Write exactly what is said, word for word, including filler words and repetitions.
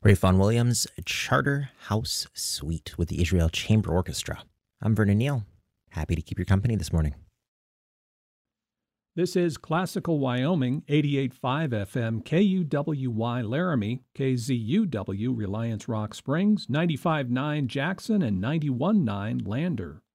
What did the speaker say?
Ray Vaughan Williams, Charterhouse Suite with the Israel Chamber Orchestra. I'm Vernon Neal. Happy to keep your company this morning. This is Classical Wyoming, eighty-eight point five F M, K U W Y Laramie, K Z U W Reliance Rock Springs, ninety-five point nine Jackson, and ninety-one point nine Lander.